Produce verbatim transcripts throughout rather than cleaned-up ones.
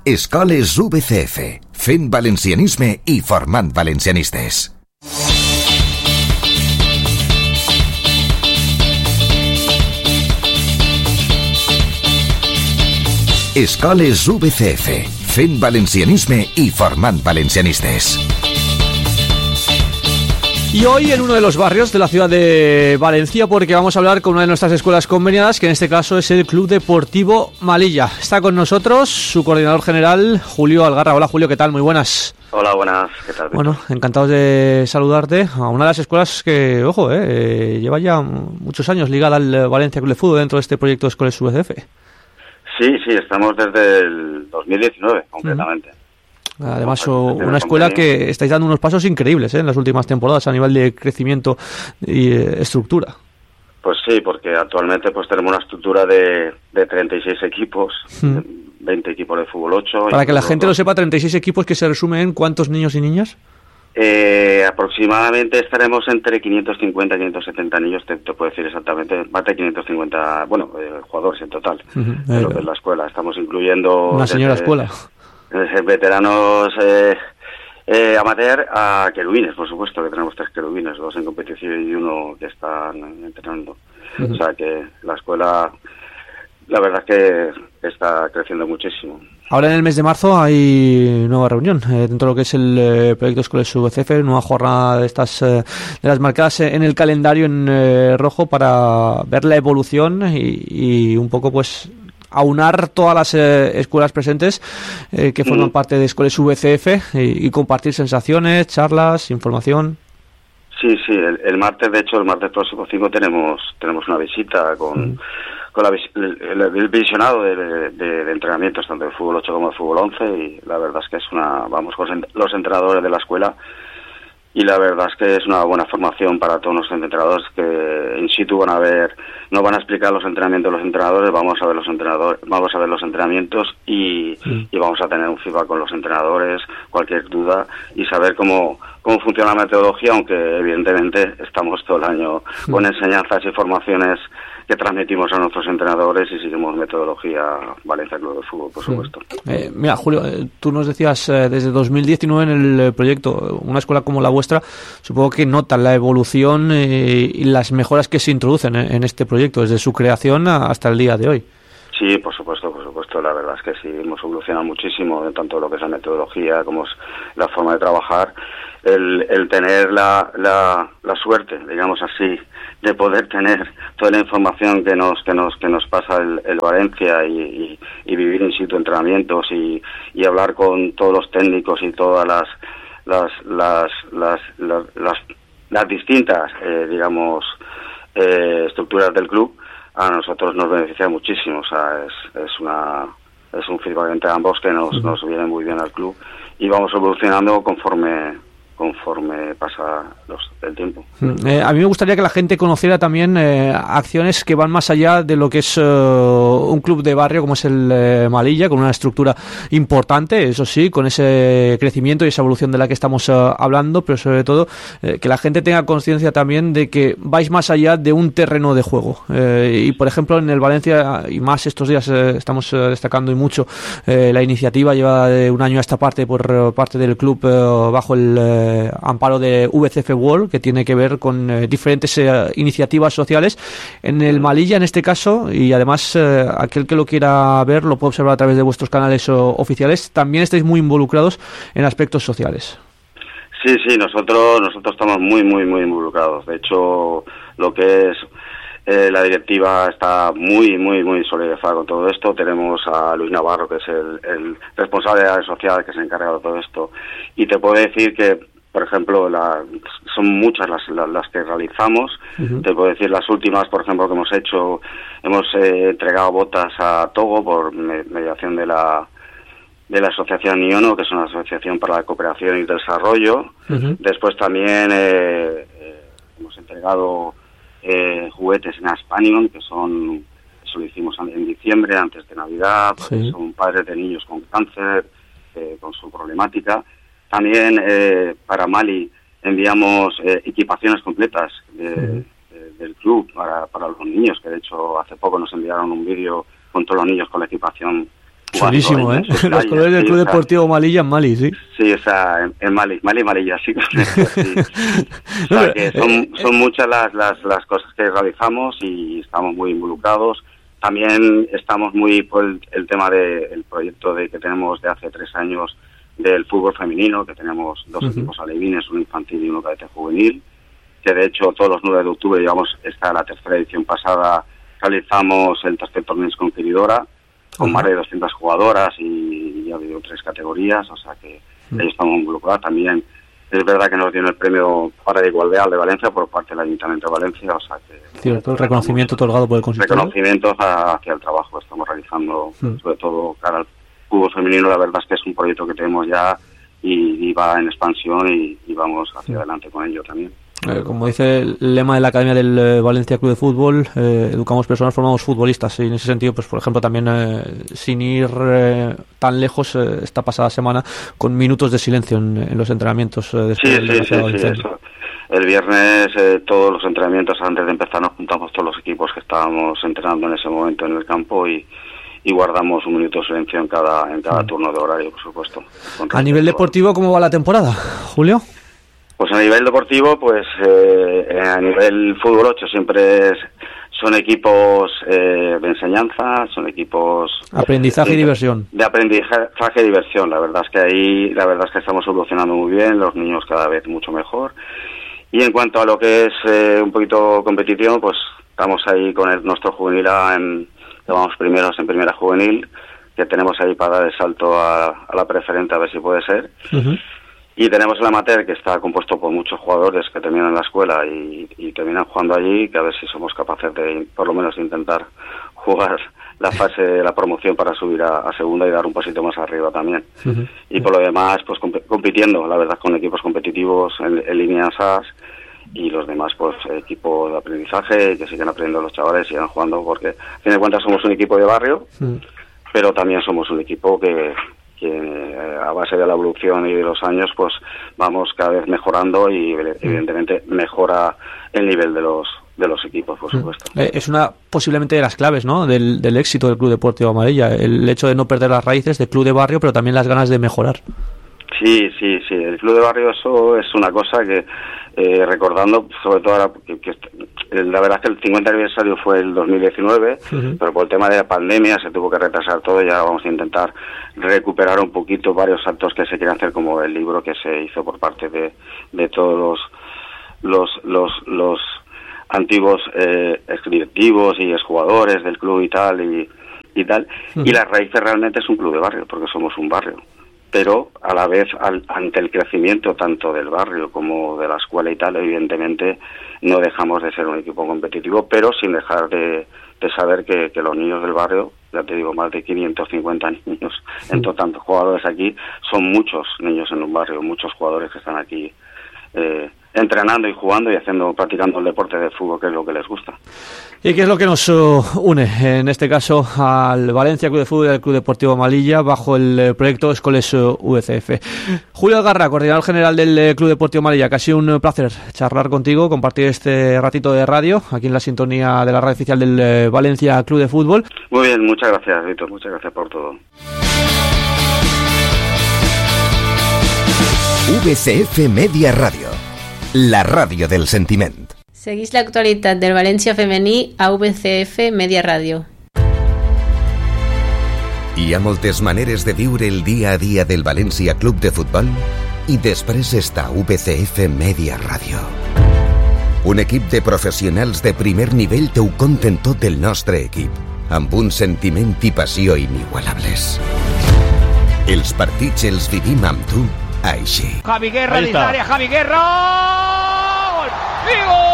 Escoles U B C F, fent valencianisme i formant valencianistes. Escoles U B C F, fent valencianisme y formant valencianistes. Y hoy en uno de los barrios de la ciudad de Valencia, porque vamos a hablar con una de nuestras escuelas conveniadas, que en este caso es el Club Deportivo Malilla. Está con nosotros su coordinador general, Julio Algarra. Hola Julio, ¿qué tal? Muy buenas. Hola, buenas, ¿qué tal? Bueno, encantados de saludarte a una de las escuelas que, ojo, eh, lleva ya muchos años ligada al Valencia Club de Fútbol dentro de este proyecto de Escoles U B C F. Sí, sí, estamos desde el dos mil diecinueve, completamente. Uh-huh. Además, una escuela que estáis dando unos pasos increíbles ¿eh? en las últimas temporadas a nivel de crecimiento y eh, estructura. Pues sí, porque actualmente pues tenemos una estructura de, de treinta y seis equipos, hmm. veinte equipos de fútbol ocho. Para que la gente lo sepa, treinta y seis equipos que se resumen en ¿cuántos niños y niñas? Eh, aproximadamente estaremos entre quinientos cincuenta y quinientos setenta niños, te, te puedo decir exactamente, más de quinientos cincuenta, bueno, eh, jugadores en total, uh-huh. de lo que es la escuela. Estamos incluyendo... Una señora desde, escuela. Desde veteranos eh, eh, amateur a querubines, por supuesto, que tenemos tres querubines, dos en competición y uno que están entrenando. Uh-huh. O sea que la escuela, la verdad es que está creciendo muchísimo. Ahora en el mes de marzo hay nueva reunión eh, dentro de lo que es el eh, proyecto Escoles U B C F, nueva jornada de estas eh, de las marcadas en el calendario en eh, rojo para ver la evolución y, y un poco pues aunar todas las eh, escuelas presentes eh, que forman mm. parte de Escoles U B C F y, y compartir sensaciones, charlas, información. Sí, sí, el, el martes, de hecho, el martes próximo cinco tenemos tenemos una visita con... Mm. con la, el, el visionado de, de, de entrenamientos tanto de fútbol ocho como de fútbol once, y la verdad es que es una, vamos con los entrenadores de la escuela, y la verdad es que es una buena formación para todos los entrenadores que in situ van a ver, no van a explicar los entrenamientos de los entrenadores, vamos a ver los entrenadores, vamos a ver los entrenamientos y, sí. y vamos a tener un feedback con los entrenadores, cualquier duda, y saber cómo cómo funciona la metodología, aunque evidentemente estamos todo el año sí. con enseñanzas y formaciones que transmitimos a nuestros entrenadores y seguimos metodología Valencia Club de Fútbol, por supuesto. Eh, mira, Julio, eh, tú nos decías eh, desde dos mil diecinueve en el eh, proyecto, una escuela como la vuestra, supongo que notan la evolución eh, y las mejoras que se introducen eh, en este proyecto desde su creación a, hasta el día de hoy. Sí, por supuesto, por supuesto, la verdad es que sí, hemos evolucionado muchísimo, tanto lo que es la metodología como es la forma de trabajar, el, el tener la, la, la suerte, digamos así, de poder tener toda la información que nos que nos que nos pasa el, el Valencia y, y, y vivir in situ entrenamientos y, y hablar con todos los técnicos y todas las las las las las, las, las distintas eh, digamos eh, estructuras del club, a nosotros nos beneficia muchísimo. O sea, es es una es un feedback entre ambos que nos uh-huh. nos viene muy bien al club, y vamos evolucionando conforme conforme pasa los, el tiempo. Eh, a mí me gustaría que la gente conociera también eh, acciones que van más allá de lo que es uh, un club de barrio como es el eh, Malilla, con una estructura importante, eso sí, con ese crecimiento y esa evolución de la que estamos uh, hablando, pero sobre todo eh, que la gente tenga conciencia también de que vais más allá de un terreno de juego. Eh, y por ejemplo en el Valencia, y más estos días eh, estamos eh, destacando y mucho eh, la iniciativa llevada de un año a esta parte por uh, parte del club eh, bajo el eh, amparo de U B C F World, que tiene que ver con eh, diferentes eh, iniciativas sociales en el Malilla en este caso, y además eh, aquel que lo quiera ver lo puede observar a través de vuestros canales o, oficiales. También estáis muy involucrados en aspectos sociales. Sí, sí, nosotros nosotros estamos muy, muy, muy involucrados. De hecho, lo que es eh, la directiva está muy, muy, muy solidarizada con todo esto. Tenemos a Luis Navarro, que es el, el responsable de la social, que se encarga de todo esto, y te puedo decir que por ejemplo, la, son muchas las, las, las que realizamos. Uh-huh. Te puedo decir las últimas, por ejemplo, que hemos hecho, hemos eh, entregado botas a Togo por me, mediación de la de la asociación Niono, que es una asociación para la cooperación y el desarrollo. Uh-huh. Después también eh, eh, hemos entregado eh, juguetes en Aspanion, que son, eso lo hicimos en diciembre, antes de Navidad, sí. Son padres de niños con cáncer, eh, con su problemática. También eh, para Mali enviamos eh, equipaciones completas de, de, del club para, para los niños, que de hecho hace poco nos enviaron un vídeo con todos los niños con la equipación. Sí, chulísimo, ¿eh? Calles, los colores del sí, Club o sea, Deportivo Malilla en Mali, sí. Sí, o sea, en, en Mali, Mali, Malilla, sí. sí. O sea, que son, son muchas las, las, las cosas que realizamos y estamos muy involucrados. También estamos muy por el, el tema del proyecto de que tenemos de hace tres años del fútbol femenino, que tenemos dos uh-huh. equipos alevines, uno infantil y uno cadete juvenil, que de hecho todos los nueve de octubre, digamos, esta la tercera edición pasada, realizamos el tercer torneo con Quiridora, con uh-huh. más de doscientas jugadoras y ya ha habido tres categorías, o sea que uh-huh. ahí estamos involucrados. También es verdad que nos dieron el premio para la igualdad de Valencia por parte del Ayuntamiento de Valencia, o sea que... Cierto, el reconocimiento otorgado por el consistorio. Reconocimientos hacia el trabajo que estamos realizando, uh-huh. sobre todo cara al fútbol femenino. La verdad es que es un proyecto que tenemos ya y, y va en expansión y, y vamos hacia adelante con ello también. Eh, como dice el lema de la Academia del eh, Valencia Club de Fútbol, eh, educamos personas, formamos futbolistas, y en ese sentido, pues por ejemplo, también eh, sin ir eh, tan lejos, eh, esta pasada semana con minutos de silencio en, en los entrenamientos. Eh, después sí, del sí, sí, sí, eso. El viernes eh, todos los entrenamientos, antes de empezar, nos juntamos todos los equipos que estábamos entrenando en ese momento en el campo y y guardamos un minuto de silencio en cada en cada turno de horario, por supuesto. A nivel deportivo, ¿cómo va la temporada, Julio? Pues a nivel deportivo, pues eh, a nivel fútbol ocho siempre es, son equipos eh, de enseñanza, son equipos... Aprendizaje de, y diversión. De aprendizaje y diversión, la verdad es que ahí, la verdad es que estamos evolucionando muy bien, los niños cada vez mucho mejor. Y en cuanto a lo que es eh, un poquito competitivo, pues estamos ahí con el, nuestro juvenil en... que vamos primeros en primera juvenil, que tenemos ahí para dar el salto a, a la preferente, a ver si puede ser. Uh-huh. Y tenemos el amateur, que está compuesto por muchos jugadores que terminan la escuela y, y terminan jugando allí, que a ver si somos capaces de, por lo menos, intentar jugar la fase de la promoción para subir a, a segunda y dar un pasito más arriba también. Uh-huh. Y por lo demás, pues comp- compitiendo, la verdad, con equipos competitivos en, en línea S A S, y los demás, pues, equipo de aprendizaje, que siguen aprendiendo los chavales, sigan jugando, porque, a fin de cuentas, somos un equipo de barrio, mm. pero también somos un equipo que, que, a base de la evolución y de los años, pues, vamos cada vez mejorando y, evidentemente, mejora el nivel de los de los equipos, por supuesto. Eh, es una, posiblemente, de las claves, ¿no?, del, del éxito del Club Deportivo Amarilla, el hecho de no perder las raíces del club de barrio, pero también las ganas de mejorar. Sí, sí, sí. El club de barrio, eso es una cosa que, eh, recordando, sobre todo ahora, que, que la verdad es que el cincuenta aniversario fue el dos mil diecinueve, uh-huh. pero por el tema de la pandemia se tuvo que retrasar todo y ahora vamos a intentar recuperar un poquito varios actos que se quieren hacer, como el libro que se hizo por parte de, de todos los, los, los, los antiguos eh, exdirectivos y exjugadores del club y tal, y, y tal. Uh-huh. Y las raíces realmente es un club de barrio, porque somos un barrio. Pero a la vez, al, ante el crecimiento tanto del barrio como de la escuela y tal, evidentemente no dejamos de ser un equipo competitivo, pero sin dejar de, de saber que, que los niños del barrio, ya te digo, más de quinientos cincuenta niños, sí. entre tantos jugadores aquí, son muchos niños en un barrio, muchos jugadores que están aquí eh, entrenando y jugando y haciendo, practicando el deporte de fútbol, que es lo que les gusta. ¿Y qué es lo que nos uh, une, en este caso, al Valencia Club de Fútbol y al Club Deportivo Malilla bajo el eh, proyecto Escoles uh, U C F? Julio Algarra, coordinador general del eh, Club Deportivo Malilla, que ha sido un uh, placer charlar contigo, compartir este ratito de radio aquí en la sintonía de la radio oficial del eh, Valencia Club de Fútbol. Muy bien, muchas gracias, Víctor, muchas gracias por todo. V C F Media Radio, la ràdio del sentiment. Segueix l'actualitat del València femení a V C F Media Ràdio. Hi ha moltes maneres de viure el dia a dia del València Club de Futbol i després està V C F Media Ràdio. Un equip de professionals de primer nivell t'ho conten tot el nostre equip, amb un sentiment i passió inigualables. Els partits els vivim amb tu així. Javi Guerra dins l'àrea, Javi Guerra! Gol! I gol!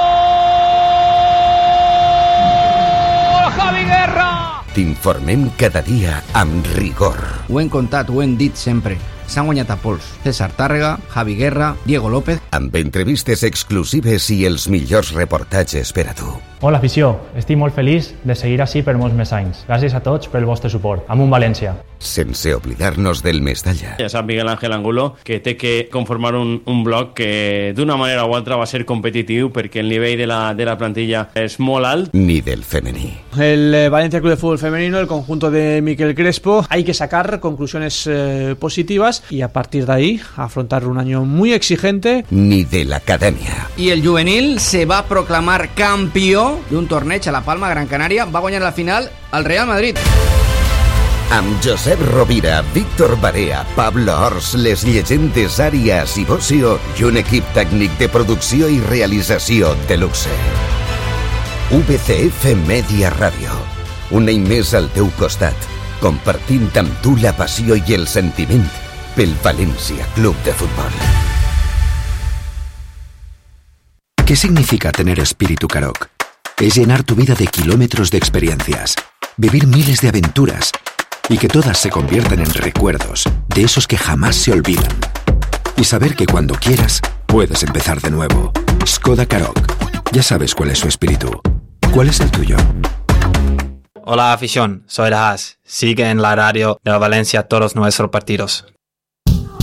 Javi Guerra! T'informem cada dia amb rigor. Ho hem contat, ho hem dit sempre. s'han guanyat a pols. César Tàrrega, Javi Guerra, Diego López... Amb entrevistes exclusives i els millors reportatges per a tu. Hola, afició. Estic molt feliç de seguir així per molts més anys. Gràcies a tots pel vostre suport. Amunt València. Sense oblidar-nos del Mestalla. Ja sap Miguel Ángel Angulo que té que conformar un, un bloc que d'una manera o altra va ser competitiu perquè el nivell de la, de la plantilla és molt alt. Ni del femení. El eh, Valencia Club de Fútbol Femenino, el conjunto de Miquel Crespo, hay que sacar conclusiones eh, positivas y a partir de ahí afrontar un año muy exigente. Ni de la academia. I el juvenil se va proclamar campió d'un torneig a la Palma, Gran Canària. Va guanyar la final al Real Madrid. Amb Josep Rovira, Víctor Barea, Pablo Ors, les llegendes Àrias i Bocio i un equip tècnic de producció i realització de luxe. U B C F Media Ràdio. Un any més al teu costat, compartint amb tu la passió i el sentiment pel Valencia Club de Fútbol. ¿Qué significa tener espíritu Karoq? Es llenar tu vida de kilómetros de experiencias, vivir miles de aventuras y que todas se convierten en recuerdos, de esos que jamás se olvidan. Y saber que cuando quieras, puedes empezar de nuevo. Skoda Karoq. Ya sabes cuál es su espíritu. ¿Cuál es el tuyo? Hola afición, soy Rahas. Sigue en la radio de Valencia todos nuestros partidos.